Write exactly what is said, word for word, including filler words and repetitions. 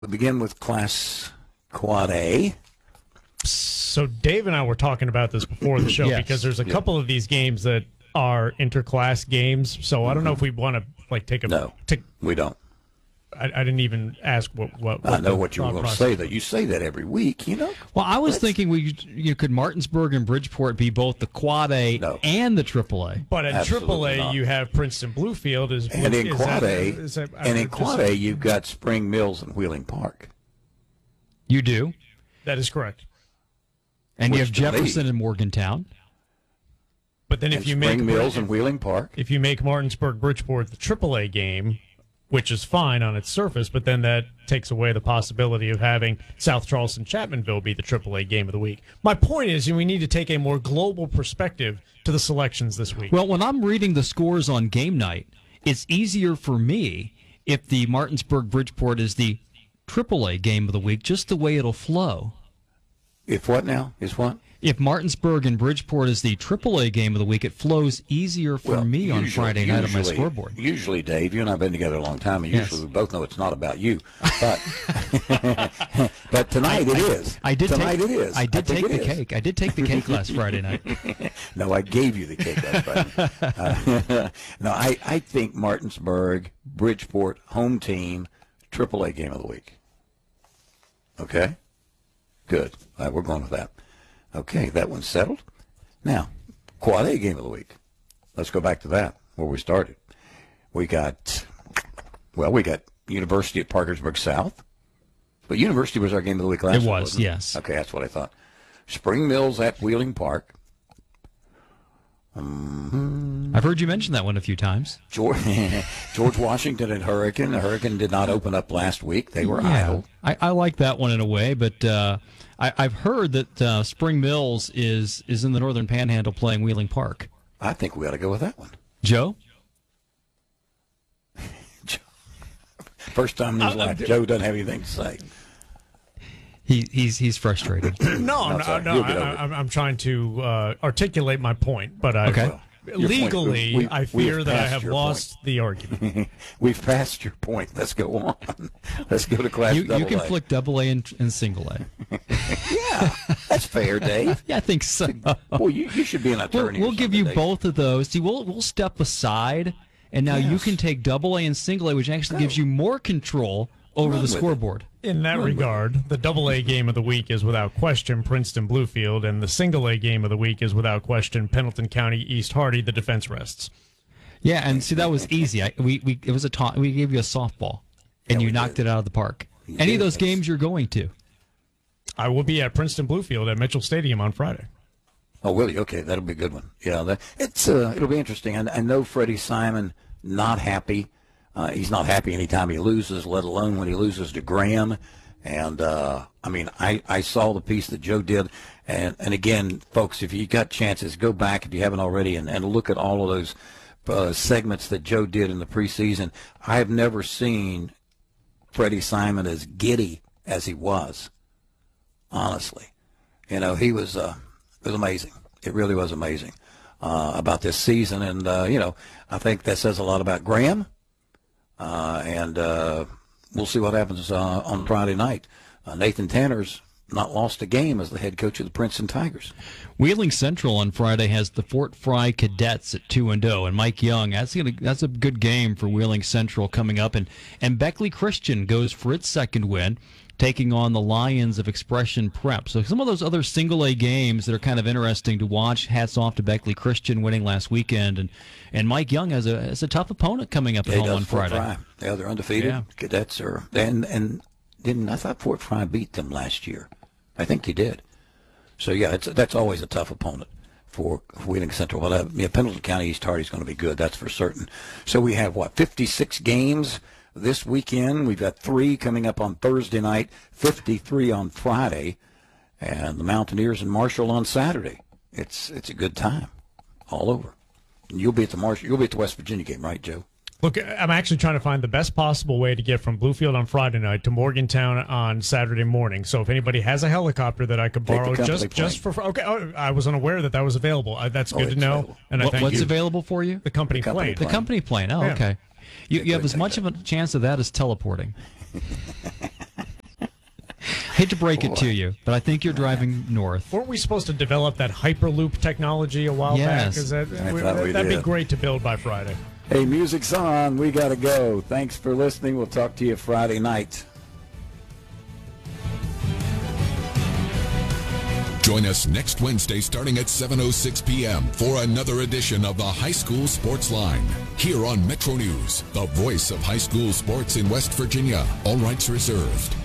We begin with Class Quad A. So Dave and I were talking about this before the show Yes. because there's a Yeah. couple of these games that are interclass games. So I don't know if we want to like take a No. take. We don't. I, I didn't even ask what what. what I know the what you were thought going to process say, was. that you say that every week, you know? Well, I was Let's- thinking we you could Martinsburg and Bridgeport be both the Quad A No. and the Triple A. But at Absolutely Triple A, not. you have Princeton Bluefield is And in is Quad that- A, is that- and in just- Quad A, you've got Spring Mills and Wheeling Park. You do, that is correct. and you Which have to me- Jefferson and Morgantown. But then if And you Spring make Mills and Wheeling Park. if you make Martinsburg Bridgeport the Triple A game, which is fine on its surface, but then that takes away the possibility of having South Charleston Chapmanville be the Triple A game of the week. My point is, we need to take a more global perspective to the selections this week. Well, when I'm reading the scores on game night, it's easier for me if the Martinsburg Bridgeport is the Triple A game of the week, just the way it'll flow. If what now? Is what? If Martinsburg and Bridgeport is the Triple A game of the week, it flows easier for Well, me on usually- Friday night on my usually- scoreboard. Usually, Dave, you and I have been together a long time, and Yes. usually we both know it's not about you. But but tonight it is. I did Tonight take, it is. I did think take it the is. cake. I did take the cake last Friday night. No, I gave you the cake last Friday. Uh, no, I, I think Martinsburg, Bridgeport, home team, Triple A game of the week. Okay? Good. All right, we're going with that. Okay, that one's settled. Now, Quad A game of the week. Let's go back to that, where we started. We got, well, we got University at Parkersburg South. But University was our game of the week last It week, was, wasn't yes. Okay, that's what I thought. Spring Mills at Wheeling Park. Um, I've heard you mention that one a few times. George, George Washington at Hurricane. The Hurricane did not open up last week. They were idle. I, I like that one in a way, but uh, I, I've heard that uh, Spring Mills is is in the Northern Panhandle playing Wheeling Park. I think we ought to go with that one. Joe? First time in his life, Joe doesn't have anything to say. He, he's he's frustrated. no, No, no, sorry. no. You'll get I, over it. I'm, I'm trying to uh, articulate my point, but I, Okay. Well, your point- legally, we- I we fear have that I passed have your lost the argument. We've passed your point. Let's go on. Let's go to Class You, Double you can A. flick Double A and, and Single A. Yeah, that's fair, Dave. Yeah, I think so. Well, you, you should be an We'll, attorney. or we'll give something, you Dave. both of those. See, we'll we'll step aside, and now you Yes. can take Double A and Single A, which actually gives you more control over Run the with it. scoreboard. In that regard, the Double A game of the week is without question Princeton Bluefield, and the Single A game of the week is without question Pendleton County East Hardy. The defense rests. Yeah, and see that was easy. I, we we it was a ta- we gave you a softball, and Yeah, you we knocked did. it out of the park. You Any did. of those That's- games you're going to? I will be at Princeton Bluefield at Mitchell Stadium on Friday. Oh, will you? Okay, that'll be a good one. Yeah, that, it's uh, it'll be interesting. I, I know Freddie Simon not happy. Uh, he's not happy anytime he loses, let alone when he loses to Graham. And uh, I mean, I, I saw the piece that Joe did, and and again, folks, if you got chances, go back if you haven't already, and, and look at all of those uh, segments that Joe did in the preseason. I have never seen Freddie Simon as giddy as he was. Honestly, you know, he was uh, it was amazing. It really was amazing uh, about this season, and uh, you know, I think that says a lot about Graham. Uh, and uh, we'll see what happens uh, on Friday night. Uh, Nathan Tanner's not lost a game as the head coach of the Princeton Tigers. Wheeling Central on Friday has the Fort Fry Cadets at two and zero, and Mike Young. That's gonna that's a good game for Wheeling Central coming up, and and Beckley Christian goes for its second win, taking on the Lions of Expression Prep. So some of those other single A games that are kind of interesting to watch. Hats off to Beckley Christian winning last weekend, and and Mike Young has a has a tough opponent coming up at He home does on Fort Friday. Fry. Yeah, they're undefeated. Yeah. Cadets are, and and didn't I thought Fort Fry beat them last year? I think he did. So yeah, it's that's always a tough opponent for Wheeling Central. Well, uh, yeah, Pendleton County East Hardy is going to be good. That's for certain. So we have what fifty-six games this weekend. We've got three coming up on Thursday night, fifty-three on Friday, and the Mountaineers and Marshall on Saturday. It's it's a good time all over. And you'll be at the Marshall. You'll be at the West Virginia game, right, Joe? Look, I'm actually trying to find the best possible way to get from Bluefield on Friday night to Morgantown on Saturday morning. So if anybody has a helicopter that I could Take the borrow company just plane. just for okay, oh, I was unaware that that was available. Uh, that's Oh, good to it's know. available. And I What, thank what's you. available for you? The company, The company plane. The plane. company plane. Oh, Yeah. okay. You, Yeah, you have go as ahead, much take of a chance of that as teleporting. Hate to break it to you, but I think you're driving north. Weren't we supposed to develop that Hyperloop technology a while Yes. back? Is that, I we- thought we that'd did. be great to build by Friday. Hey, music's on. We got to go. Thanks for listening. We'll talk to you Friday night. Join us next Wednesday starting at seven oh six p.m. for another edition of the High School Sports Line. Here on Metro News, the voice of high school sports in West Virginia. All rights reserved.